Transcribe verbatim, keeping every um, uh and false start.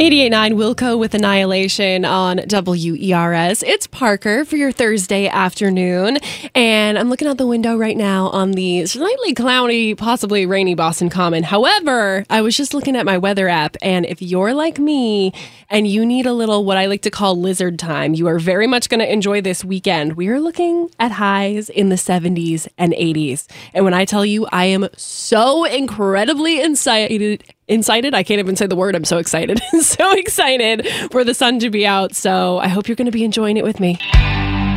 eighty-eight point nine Wilco with Annihilation on W E R S. It's Parker for your Thursday afternoon, and I'm looking out the window right now on the slightly cloudy, possibly rainy Boston Common. However, I was just looking at my weather app, and if you're like me and you need a little what I like to call lizard time, you are very much going to enjoy this weekend. We are looking at highs in the seventies and eighties. And when I tell you I am so incredibly excited, Incited? I can't even say the word. I'm so excited. So excited for the sun to be out. So I hope you're going to be enjoying it with me.